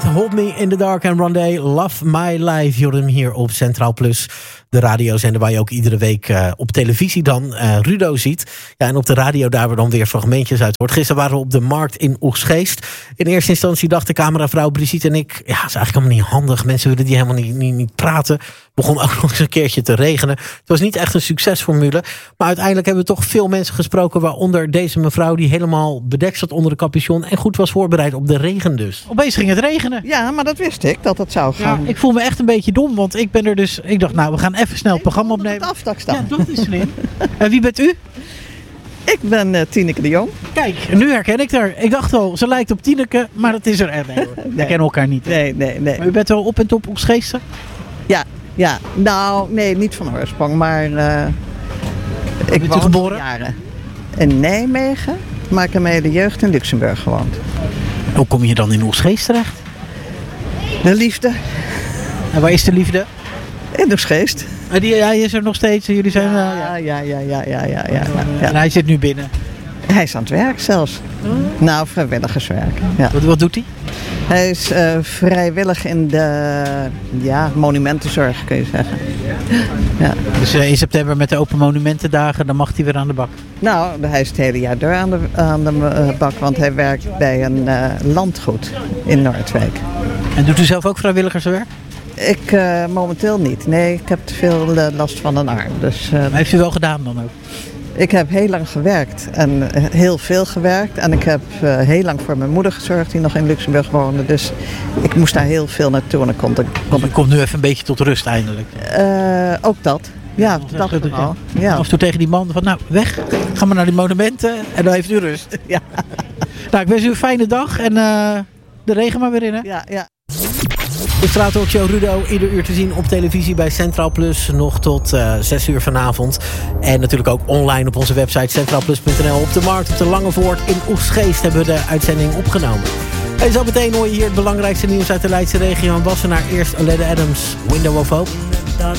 Hold Me in the Dark en Rondé, Love My Life. Je hoort hem hier op Centraal Plus. De radiozender waar je ook iedere week op televisie dan Rudo ziet. Ja, en op de radio daar we dan weer fragmentjes uit hoort. Gisteren waren we op de markt in Oegstgeest. In eerste instantie dacht de cameravrouw Brigitte en ik... ja, dat is eigenlijk helemaal niet handig. Mensen willen die helemaal niet praten. Begon ook nog eens een keertje te regenen. Het was niet echt een succesformule. Maar uiteindelijk hebben we toch veel mensen gesproken... waaronder deze mevrouw die helemaal bedekt zat onder de capuchon... en goed was voorbereid op de regen dus. Opeens ging het regenen. Ja, maar dat wist ik, dat het zou gaan. Ja, ik voel me echt een beetje dom, want ik ben er dus... Ik dacht, nou, we gaan even snel het programma opnemen. Het afdak staan. Ja, dat is slim. En wie bent u? Ik ben Tineke de Jong. Kijk, nu herken ik haar. Ik dacht al, ze lijkt op Tineke, maar dat is er echt. Nee, we kennen elkaar niet. Nee. Maar u bent wel op en top Oegstgeesten? Ja. Nou, nee, niet van oorsprong, maar ik bent u geboren? Jaren in Nijmegen, maar ik heb mijn hele jeugd in Luxemburg gewoond. Hoe kom je dan in Oegstgeest terecht? De liefde. En waar is de liefde? In Oegstgeest. Die is er nog steeds. Jullie zijn... Ja. En hij zit nu binnen. Hij is aan het werk zelfs. Nou, vrijwilligerswerk. Ja. Wat doet hij? Hij is vrijwillig in de monumentenzorg, kun je zeggen. Ja. Dus in september met de Open Monumentendagen, dan mag hij weer aan de bak. Nou, hij is het hele jaar door aan de bak, want hij werkt bij een landgoed in Noordwijk. En doet u zelf ook vrijwilligerswerk? Ik momenteel niet. Nee, ik heb te veel last van een arm. Dus, maar heeft u wel gedaan dan ook? Ik heb heel lang gewerkt en heel veel gewerkt. En ik heb heel lang voor mijn moeder gezorgd die nog in Luxemburg woonde. Dus ik moest daar heel veel naartoe. En U komt nu even een beetje tot rust eindelijk. Ook dat. Ja, dat vooral. Ja. Af en toe tegen die man van, nou, weg. Ga maar naar die monumenten en dan heeft u rust. Ja. Nou, ik wens u een fijne dag en de regen maar weer in, hè? Ja. De straattalkshow Rudo, ieder uur te zien op televisie bij Centraal Plus. Nog tot 6 uur vanavond. En natuurlijk ook online op onze website centraalplus.nl. Op de markt, op de Langevoort in Oegstgeest hebben we de uitzending opgenomen. En zo meteen hoor je hier het belangrijkste nieuws uit de Leidse regio. En Wassenaar eerst Aleda Adams, Window of Hope.